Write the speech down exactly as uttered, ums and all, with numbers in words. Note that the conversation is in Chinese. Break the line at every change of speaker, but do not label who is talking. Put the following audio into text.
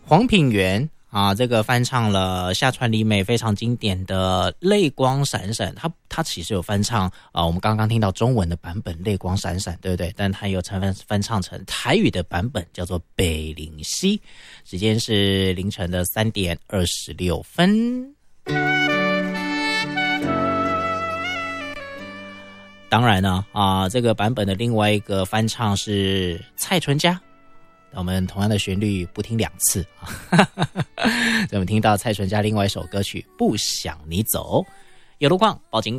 黄品源啊，这个翻唱了夏川里美非常经典的《泪光闪闪》，他他其实有翻唱啊，我们刚刚听到中文的版本《泪光闪闪》，对不对？但他有翻翻唱成台语的版本，叫做《北岭溪》。时间是凌晨的三点二十六分。当然呢，啊，这个版本的另外一个翻唱是蔡淳佳。我们同样的旋律不听两次啊，我们听到蔡淳佳另外一首歌曲《不想你走》，有路况报警。